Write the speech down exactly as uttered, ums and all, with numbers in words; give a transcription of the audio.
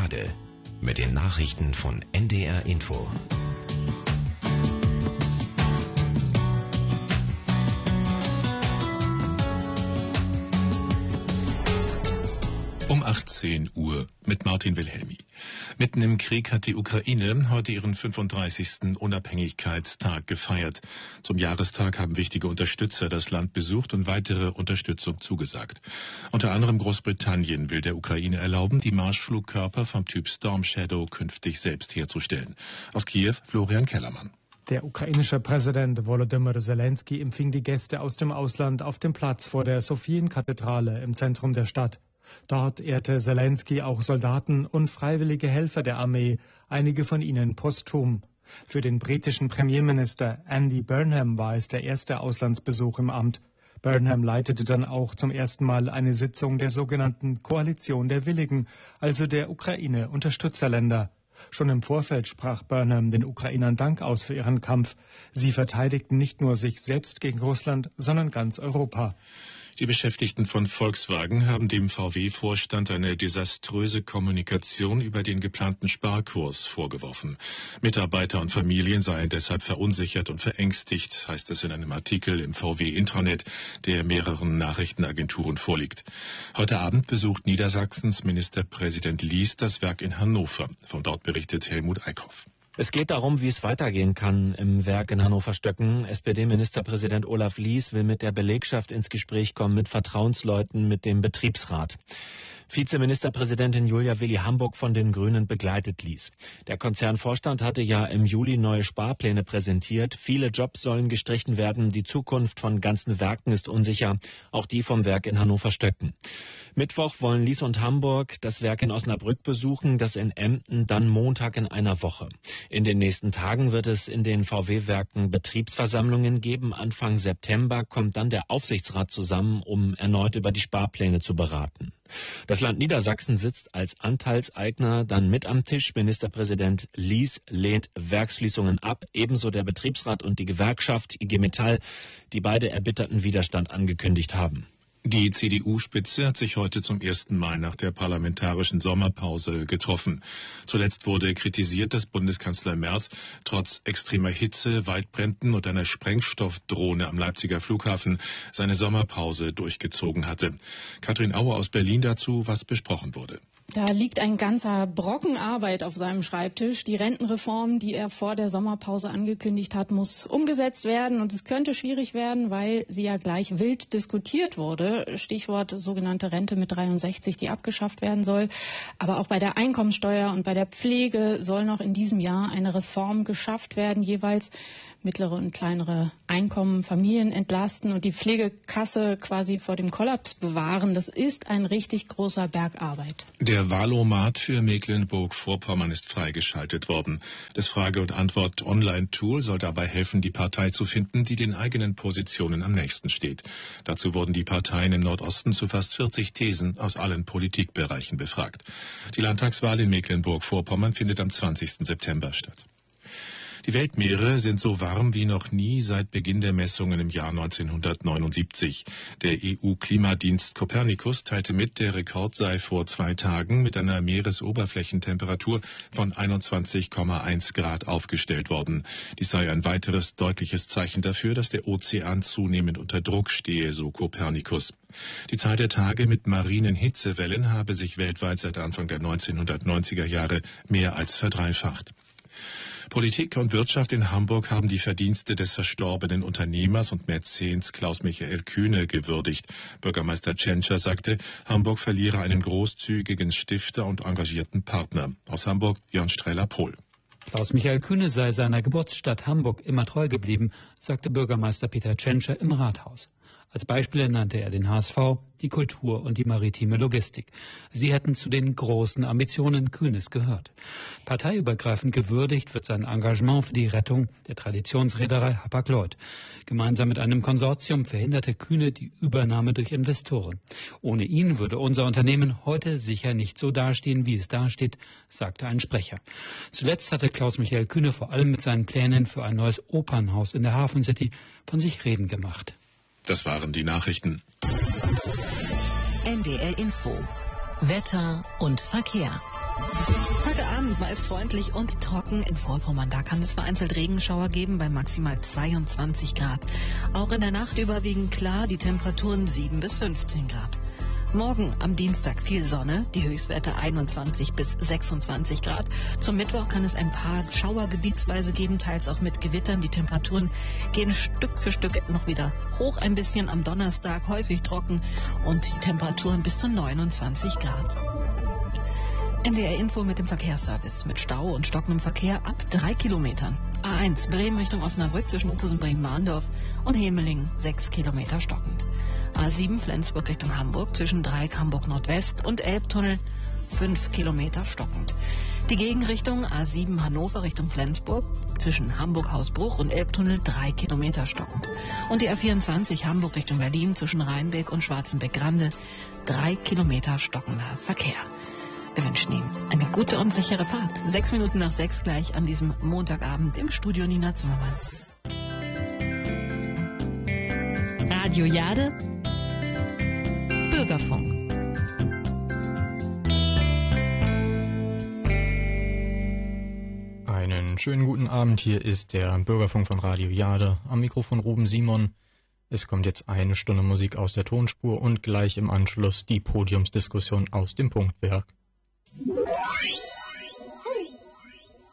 gerade mit den Nachrichten von N D R Info. Um achtzehn Uhr mit Martin Wilhelmi. Mitten im Krieg hat die Ukraine heute ihren fünfunddreißigsten Unabhängigkeitstag gefeiert. Zum Jahrestag haben wichtige Unterstützer das Land besucht und weitere Unterstützung zugesagt. Unter anderem Großbritannien will der Ukraine erlauben, die Marschflugkörper vom Typ Storm Shadow künftig selbst herzustellen. Aus Kiew Florian Kellermann. Der ukrainische Präsident Volodymyr Zelensky empfing die Gäste aus dem Ausland auf dem Platz vor der Sophienkathedrale im Zentrum der Stadt. Dort ehrte Zelensky auch Soldaten und freiwillige Helfer der Armee, einige von ihnen posthum. Für den britischen Premierminister Andy Burnham war es der erste Auslandsbesuch im Amt. Burnham leitete dann auch zum ersten Mal eine Sitzung der sogenannten Koalition der Willigen, also der Ukraine-Unterstützerländer. Schon im Vorfeld sprach Burnham den Ukrainern Dank aus für ihren Kampf. Sie verteidigten nicht nur sich selbst gegen Russland, sondern ganz Europa. Die Beschäftigten von Volkswagen haben dem V W-Vorstand eine desaströse Kommunikation über den geplanten Sparkurs vorgeworfen. Mitarbeiter und Familien seien deshalb verunsichert und verängstigt, heißt es in einem Artikel im V W-Intranet, der mehreren Nachrichtenagenturen vorliegt. Heute Abend besucht Niedersachsens Ministerpräsident Lies das Werk in Hannover. Von dort berichtet Helmut Eickhoff. Es geht darum, wie es weitergehen kann im Werk in Hannover-Stöcken. S P D-Ministerpräsident Olaf Lies will mit der Belegschaft ins Gespräch kommen, mit Vertrauensleuten, mit dem Betriebsrat. Vizeministerpräsidentin Julia Willi Hamburg von den Grünen begleitet Lies. Der Konzernvorstand hatte ja im Juli neue Sparpläne präsentiert. Viele Jobs sollen gestrichen werden. Die Zukunft von ganzen Werken ist unsicher, auch die vom Werk in Hannover-Stöcken. Mittwoch wollen Lies und Hamburg das Werk in Osnabrück besuchen, das in Emden dann Montag in einer Woche. In den nächsten Tagen wird es in den V W-Werken Betriebsversammlungen geben. Anfang September kommt dann der Aufsichtsrat zusammen, um erneut über die Sparpläne zu beraten. Das Land Niedersachsen sitzt als Anteilseigner dann mit am Tisch. Ministerpräsident Lies lehnt Werksschließungen ab, ebenso der Betriebsrat und die Gewerkschaft I G Metall, die beide erbitterten Widerstand angekündigt haben. Die C D U-Spitze hat sich heute zum ersten Mal nach der parlamentarischen Sommerpause getroffen. Zuletzt wurde kritisiert, dass Bundeskanzler Merz trotz extremer Hitze, Waldbränden und einer Sprengstoffdrohne am Leipziger Flughafen seine Sommerpause durchgezogen hatte. Katrin Auer aus Berlin dazu, was besprochen wurde. Da liegt ein ganzer Brocken Arbeit auf seinem Schreibtisch. Die Rentenreform, die er vor der Sommerpause angekündigt hat, muss umgesetzt werden. Und es könnte schwierig werden, weil sie ja gleich wild diskutiert wurde. Stichwort sogenannte Rente mit dreiundsechzig, die abgeschafft werden soll. Aber auch bei der Einkommensteuer und bei der Pflege soll noch in diesem Jahr eine Reform geschafft werden, jeweils mittlere und kleinere Einkommen, Familien entlasten und die Pflegekasse quasi vor dem Kollaps bewahren. Das ist ein richtig großer Berg Arbeit. Der Wahlomat für Mecklenburg-Vorpommern ist freigeschaltet worden. Das Frage- und Antwort-Online-Tool soll dabei helfen, die Partei zu finden, die den eigenen Positionen am nächsten steht. Dazu wurden die Parteien im Nordosten zu fast vierzig Thesen aus allen Politikbereichen befragt. Die Landtagswahl in Mecklenburg-Vorpommern findet am zwanzigsten September statt. Die Weltmeere sind so warm wie noch nie seit Beginn der Messungen im Jahr neunzehnhundertneunundsiebzig. Der E U-Klimadienst Copernicus teilte mit, der Rekord sei vor zwei Tagen mit einer Meeresoberflächentemperatur von einundzwanzig Komma eins Grad aufgestellt worden. Dies sei ein weiteres deutliches Zeichen dafür, dass der Ozean zunehmend unter Druck stehe, so Copernicus. Die Zahl der Tage mit marinen Hitzewellen habe sich weltweit seit Anfang der neunzehnhundertneunziger Jahre mehr als verdreifacht. Politik und Wirtschaft in Hamburg haben die Verdienste des verstorbenen Unternehmers und Mäzens Klaus-Michael Kühne gewürdigt. Bürgermeister Tschentscher sagte, Hamburg verliere einen großzügigen Stifter und engagierten Partner. Aus Hamburg Jörn Streller-Pohl. Klaus-Michael Kühne sei seiner Geburtsstadt Hamburg immer treu geblieben, sagte Bürgermeister Peter Tschentscher im Rathaus. Als Beispiele nannte er den H S V, die Kultur und die maritime Logistik. Sie hätten zu den großen Ambitionen Kühnes gehört. Parteiübergreifend gewürdigt wird sein Engagement für die Rettung der Traditionsreederei Hapag-Lloyd. Gemeinsam mit einem Konsortium verhinderte Kühne die Übernahme durch Investoren. Ohne ihn würde unser Unternehmen heute sicher nicht so dastehen, wie es dasteht, sagte ein Sprecher. Zuletzt hatte Klaus-Michael Kühne vor allem mit seinen Plänen für ein neues Opernhaus in der Hafen City von sich reden gemacht. Das waren die Nachrichten. N D R Info. Wetter und Verkehr. Heute Abend meist freundlich und trocken in Vorpommern. Da kann es vereinzelt Regenschauer geben bei maximal zweiundzwanzig Grad. Auch in der Nacht überwiegend klar, die Temperaturen sieben bis fünfzehn Grad. Morgen am Dienstag viel Sonne, die Höchstwerte einundzwanzig bis sechsundzwanzig Grad. Zum Mittwoch kann es ein paar Schauer gebietsweise geben, teils auch mit Gewittern. Die Temperaturen gehen Stück für Stück noch wieder hoch ein bisschen. Am Donnerstag häufig trocken und die Temperaturen bis zu neunundzwanzig Grad. N D R Info mit dem Verkehrsservice. Mit Stau und stockendem Verkehr ab drei Kilometern. A eins Bremen Richtung Osnabrück zwischen Opusen Bremen-Mahndorf und Hemeling sechs Kilometer stockend. A sieben Flensburg Richtung Hamburg zwischen Dreieck Hamburg Nordwest und Elbtunnel fünf Kilometer stockend. Die Gegenrichtung A sieben Hannover Richtung Flensburg zwischen Hamburg-Hausbruch und Elbtunnel drei Kilometer stockend. Und die A vierundzwanzig Hamburg Richtung Berlin zwischen Rheinbeck und Schwarzenbeck-Grande drei Kilometer stockender Verkehr. Wir wünschen Ihnen eine gute und sichere Fahrt. Sechs Minuten nach sechs gleich an diesem Montagabend im Studio Nina Zimmermann. Radio Jade, Bürgerfunk. Einen schönen guten Abend, hier ist der Bürgerfunk von Radio Jade. Am Mikrofon Ruben Simon. Es kommt jetzt eine Stunde Musik aus der Tonspur und gleich im Anschluss die Podiumsdiskussion aus dem Punktwerk.